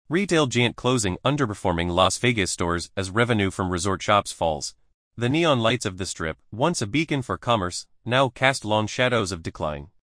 Retail giant closing underperforming Las Vegas stores as revenue from resort shops falls. The neon lights of the Strip, once a beacon for commerce, now cast long shadows of decline.